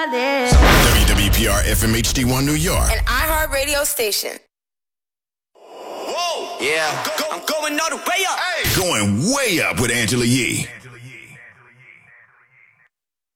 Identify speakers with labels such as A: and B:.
A: darling.
B: WWPR FM HD1 New York.
C: An iHeart radio station.
D: Whoa. Yeah. I'm going all the way up.
B: Going way up with Angela Yee.